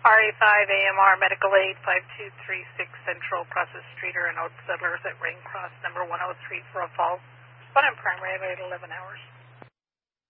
RA5 AMR Medical Aid 5236 Central Process Streeter and Old Settlers at Rain Cross number 103 for a fall. Spun in primary at 11 hours.